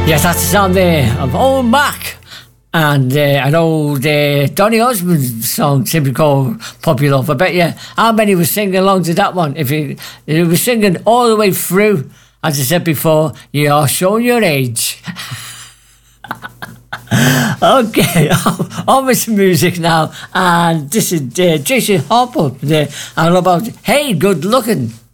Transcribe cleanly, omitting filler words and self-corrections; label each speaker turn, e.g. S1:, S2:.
S1: Yes, that's the sound there of Owen Mac and an old Donny Osmond song simply called Puppy Love. I bet you how many was singing along to that one. If you were singing all the way through, as I said before, you are showing your age. Okay, on with some music now, and this is Tracy Harper and all about Hey Good Looking.